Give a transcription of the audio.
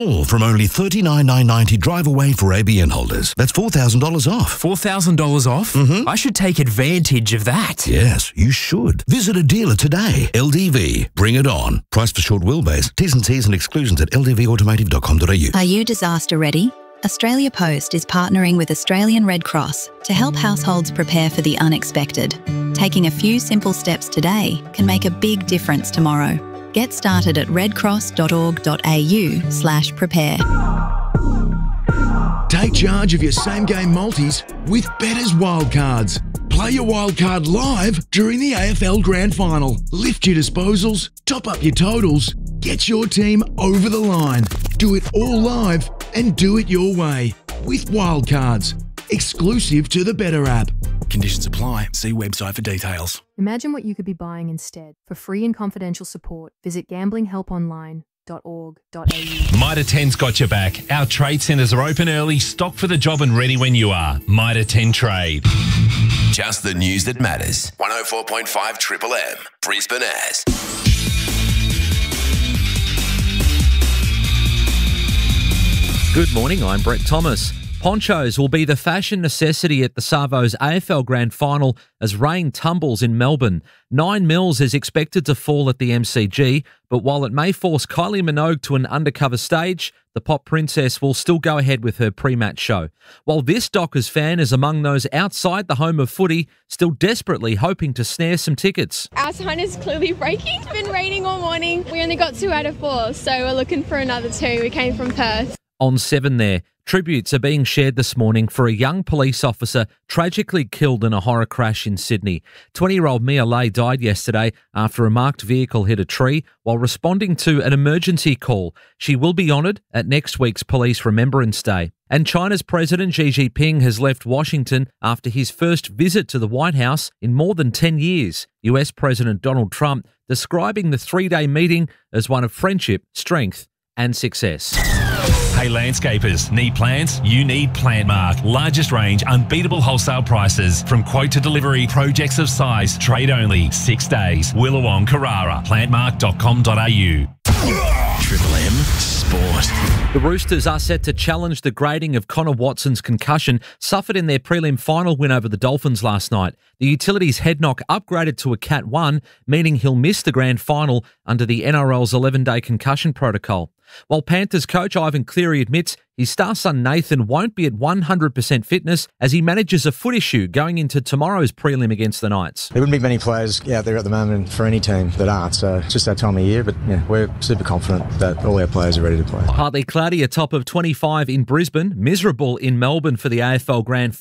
All from only $39,990 drive away for ABN holders. That's $4,000 off. $4,000 off? Mm-hmm. I should take advantage of that. Yes, you should. Visit a dealer today. LDV. Bring it on. Price for short wheelbase. T's and C's and exclusions at ldvautomotive.com.au. Are you disaster ready? Australia Post is partnering with Australian Red Cross to help households prepare for the unexpected. Taking a few simple steps today can make a big difference tomorrow. Get started at redcross.org.au/prepare. Take charge of your same-game multis with Better's Wildcards. Play your wildcard live during the AFL Grand Final. Lift your disposals, top up your totals, get your team over the line. Do it all live and do it your way with Wildcards. Exclusive to the Better app. Conditions apply. See website for details. Imagine what you could be buying instead. For free and confidential support, visit gamblinghelponline.org.au. Mitre 10's got your back. Our trade centres are open early, stocked for the job and ready when you are. Mitre 10 Trade. Just the news that matters. 104.5 Triple M. Brisbane As. Good morning, I'm Brett Thomas. Ponchos will be the fashion necessity at the Savo's AFL Grand Final as rain tumbles in Melbourne. 9 mils is expected to fall at the MCG, but while it may force Kylie Minogue to an undercover stage, the pop princess will still go ahead with her pre-match show. While this Dockers fan is among those outside the home of footy, still desperately hoping to snare some tickets. Our sign is clearly breaking. It's been raining all morning. We only got 2 out of 4, so we're looking for another 2. We came from Perth. On 7 there, tributes are being shared this morning for a young police officer tragically killed in a horror crash in Sydney. 20-year-old Mia Lay died yesterday after a marked vehicle hit a tree while responding to an emergency call. She will be honoured at next week's Police Remembrance Day. And China's President Xi Jinping has left Washington after his first visit to the White House in more than 10 years. US President Donald Trump describing the 3-day meeting as one of friendship, strength and success. Hey landscapers, need plants? You need Plantmark. Largest range, unbeatable wholesale prices. From quote to delivery, projects of size, trade only, 6 days. Willawong, Carrara, plantmark.com.au. Triple M Sport. The Roosters are set to challenge the grading of Connor Watson's concussion suffered in their prelim final win over the Dolphins last night. The Utilities head knock upgraded to a Cat 1, meaning he'll miss the grand final under the NRL's 11-day concussion protocol. While Panthers coach Ivan Cleary admits his star son Nathan won't be at 100% fitness as he manages a foot issue going into tomorrow's prelim against the Knights. There wouldn't be many players out there at the moment for any team that aren't, so it's just that time of year, but yeah, we're super confident that all our players are ready to play. Partly cloudy, a top of 25 in Brisbane, miserable in Melbourne for the AFL Grand